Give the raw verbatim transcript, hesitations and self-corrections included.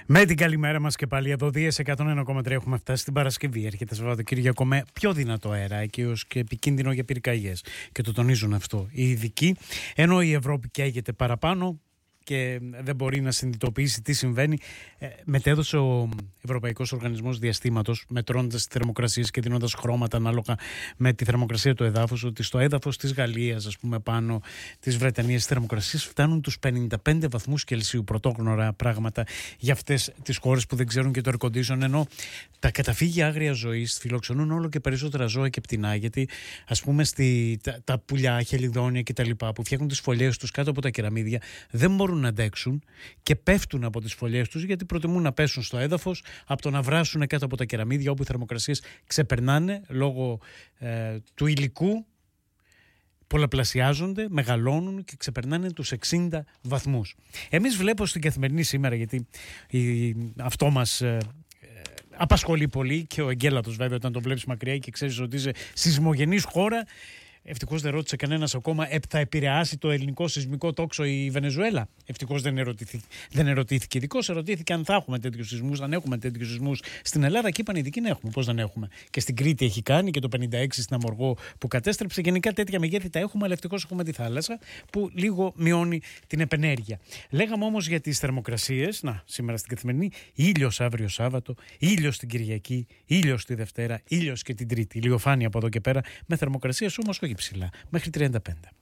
Με την καλημέρα μας και πάλι εδώ, Δίες εκατόν ένα κόμμα τρία, έχουμε φτάσει στην Παρασκευή. Έρχεται Σαββατοκύριακο με πιο δυνατό αέρα και ως και επικίνδυνο για πυρκαγιές. Και το τονίζουν αυτό οι ειδικοί. Ενώ η Ευρώπη καίγεται παραπάνω και δεν μπορεί να συνειδητοποιήσει τι συμβαίνει, μετέδωσε ο Ευρωπαϊκός Οργανισμός Διαστήματος, μετρώντας τις θερμοκρασίες και δίνοντας χρώματα ανάλογα με τη θερμοκρασία του εδάφους, ότι στο έδαφος της Γαλλίας, ας πούμε, πάνω της Βρετανίας, οι θερμοκρασίες φτάνουν τους πενήντα πέντε βαθμούς Κελσίου. Πρωτόγνωρα πράγματα για αυτές τις χώρες που δεν ξέρουν και το air condition, ενώ τα καταφύγια άγριας ζωής φιλοξενούν όλο και περισσότερα ζώα και πτηνά, γιατί ας πούμε στη, τα, τα πουλιά, χελιδόνια κτλ. Που φτιάχνουν τις φωλιές τους κάτω από τα κεραμίδια δεν μπορούν να αντέξουν και πέφτουν από τις φωλιές τους, γιατί προτιμούν να πέσουν στο έδαφος από το να βράσουν κάτω από τα κεραμίδια, όπου οι θερμοκρασίες ξεπερνάνε λόγω ε, του υλικού, πολλαπλασιάζονται, μεγαλώνουν και ξεπερνάνε τους εξήντα βαθμούς. Εμείς βλέπω στην καθημερινή σήμερα, γιατί η, αυτό μας ε, απασχολεί πολύ, και ο εγκέλατος βέβαια όταν το βλέπεις μακριά και ξέρεις ότι είσαι σεισμογενής χώρα. Ευτυχώς δεν ρώτησε κανένας ακόμα, θα επηρεάσει το ελληνικό σεισμικό τόξο η Βενεζουέλα. Ευτυχώς δεν ερωτήθηκε. Δεν ερωτήθηκε. Ειδικώς ερωτήθηκε αν θα έχουμε τέτοιους σεισμούς, αν έχουμε τέτοιους σεισμούς στην Ελλάδα, και είπαν οι ειδικοί να έχουμε. Πώς δεν έχουμε. Και στην Κρήτη έχει κάνει, και το πενήντα έξι στην Αμοργό που κατέστρεψε. Γενικά τέτοια μεγέθη τα έχουμε, αλλά ευτυχώς έχουμε τη θάλασσα που λίγο μειώνει την επενέργεια. Λέγαμε όμως για τις θερμοκρασίες. Να, σήμερα στην καθημερινή, ήλιος αύριο Σάββατο, ήλιος την Κυριακή, ήλιος τη Δευτέρα, ήλιος και την Τρίτη. Ηλιοφάνεια από εδώ και πέρα, με θερμοκρασίες όμως όχι ψηλά, μέχρι τριάντα πέντε.